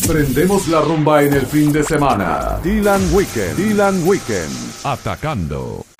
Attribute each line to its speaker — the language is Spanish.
Speaker 1: Prendemos la rumba en el fin de semana. Dylan Weekend. Atacando.